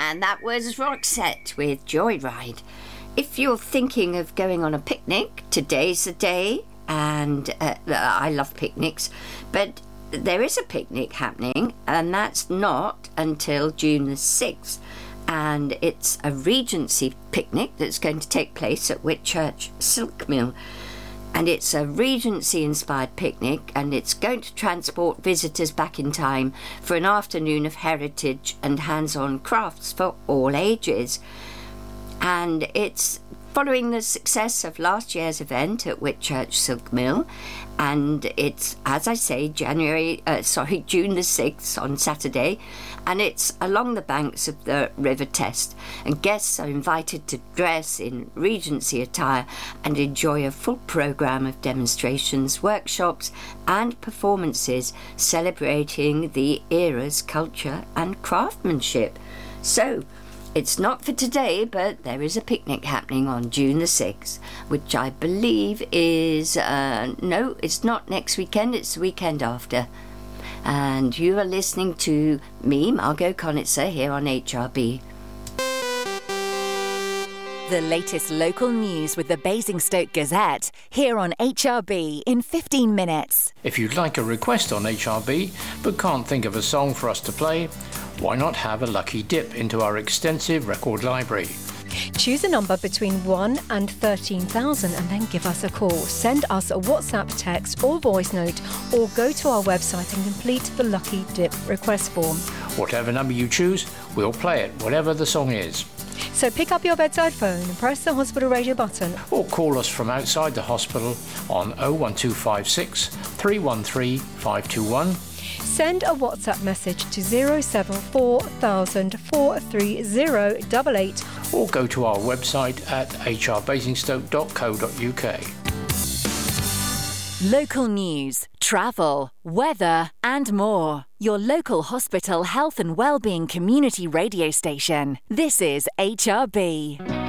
And that was Roxette with Joyride. If you're thinking of going on a picnic, today's the day. And I love picnics. But there is a picnic happening, and that's not until June the 6th. And it's a Regency picnic that's going to take place at Whitchurch Silk Mill. And it's a Regency-inspired picnic, and it's going to transport visitors back in time for an afternoon of heritage and hands-on crafts for all ages. And it's following the success of last year's event at Whitchurch Silk Mill, and it's, as I say, June the 6th on Saturday, and it's along the banks of the River Test, and guests are invited to dress in Regency attire and enjoy a full programme of demonstrations, workshops and performances celebrating the era's culture and craftsmanship. So, it's not for today, but there is a picnic happening on June the 6th, which I believe is, no, it's not next weekend, it's the weekend after. And you are listening to me, Margot Conitzer, here on HRB. The latest local news with the Basingstoke Gazette, here on HRB in 15 minutes. If you'd like a request on HRB, but can't think of a song for us to play, why not have a lucky dip into our extensive record library? Choose a number between 1 and 13,000 and then give us a call. Send us a WhatsApp text or voice note, or go to our website and complete the Lucky Dip request form. Whatever number you choose, we'll play it, whatever the song is. So pick up your bedside phone and press the hospital radio button. Or call us from outside the hospital on 01256 313 521. Send a WhatsApp message to 074,000 43088. Or go to our website at hrbasingstoke.co.uk. Local news, travel, weather and more. Your local hospital health and wellbeing community radio station. This is HRB.